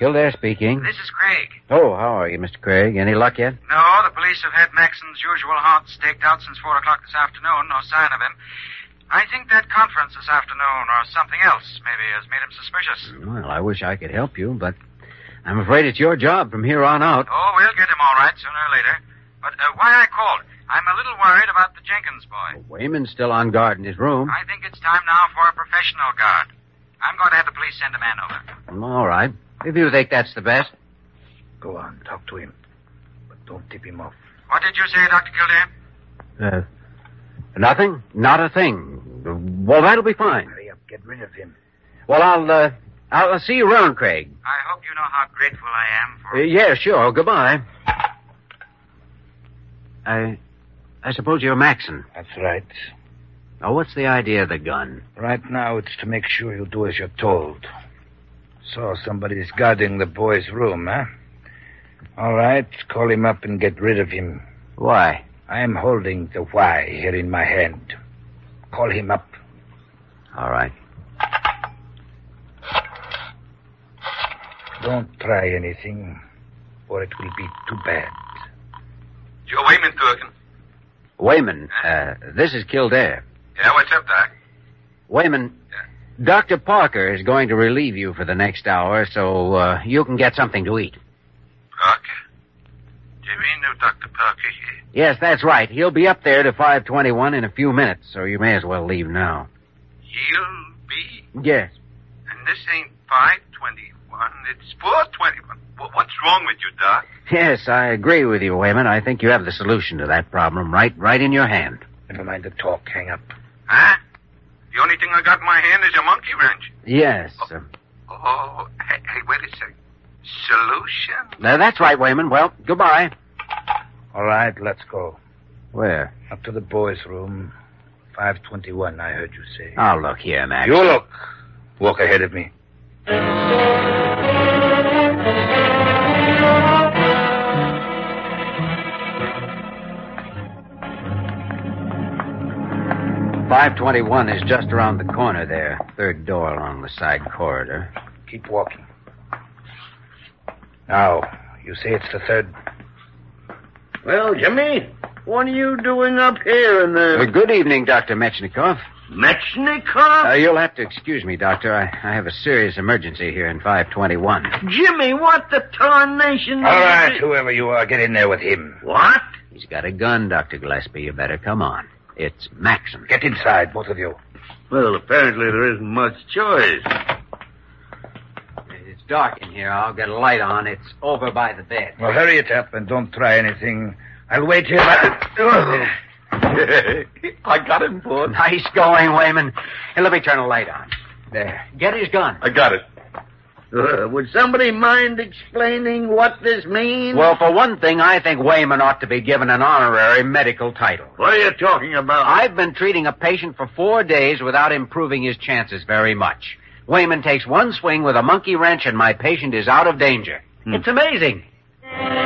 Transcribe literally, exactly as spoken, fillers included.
Kildare speaking. This is Craig. Oh, how are you, Mister Craig? Any luck yet? No, the police have had Maxon's usual haunt staked out since four o'clock this afternoon. No sign of him. I think that conference this afternoon or something else maybe has made him suspicious. Well, I wish I could help you, but I'm afraid it's your job from here on out. Oh, we'll get him all right sooner or later. But uh, why I called, I'm a little worried about the Jenkins boy. Well, Wayman's still on guard in his room. I think it's time now for a professional guard. I'm going to have the police send a man over. All right. If you think that's the best. Go on, talk to him. But don't tip him off. What did you say, Doctor Kildare? Uh, nothing? Not a thing. Well, that'll be fine. Hurry up, get rid of him. Well, I'll, uh, I'll see you around, Craig. I hope you know how grateful I am for... Uh, yeah, sure. Goodbye. I, I suppose you're Maxon. That's right. Oh, what's the idea of the gun? Right now, it's to make sure you do as you're told. So somebody's guarding the boy's room, huh? All right, call him up and get rid of him. Why? I am holding the why here in my hand. Call him up. All right. Don't try anything, or it will be too bad. Joe Wayman talking. Wayman, uh, this is Kildare. Yeah, what's up, Doc? Wayman, Yeah. Doctor Parker is going to relieve you for the next hour, so uh, you can get something to eat. Parker? Do you mean no Doctor Parker here? Yes, that's right. He'll be up there to five twenty-one in a few minutes, so you may as well leave now. He'll be? Yes. And this ain't five twenty-one, it's four twenty-one. What's wrong with you, Doc? Yes, I agree with you, Wayman. I think you have the solution to that problem right right in your hand. Never mind the talk. Hang up. Huh? The only thing I got in my hand is a monkey wrench. Yes. Oh, uh, oh hey, hey, wait a second. Solution? uh, that's right, Wayman. Well, goodbye. All right, let's go. Where? Up to the boys' room. five twenty-one, I heard you say. Oh, look here, Max. You look. Walk ahead of me. five twenty-one is just around the corner there. Third door along the side corridor. Keep walking. Now, you say it's the third. Well, Jimmy, what are you doing up here in the... Uh, good evening, Doctor Metchnikoff. Metchnikoff? Uh, you'll have to excuse me, Doctor. I, I have a serious emergency here in five twenty-one. Jimmy, what the tarnation... All right, whoever you are, get in there with him. What? He's got a gun, Doctor Gillespie. You better come on. It's Maxon. Get inside, both of you. Well, apparently there isn't much choice. It's dark in here. I'll get a light on. It's over by the bed. Well, hurry it up and don't try anything. I'll wait here. By... I got him, boy. Nice going, Wayman. Hey, let me turn the light on. There. Get his gun. I got it. Uh, would somebody mind explaining what this means? Well, for one thing, I think Wayman ought to be given an honorary medical title. What are you talking about? I've been treating a patient for four days without improving his chances very much. Wayman takes one swing with a monkey wrench and my patient is out of danger. Hmm. It's amazing.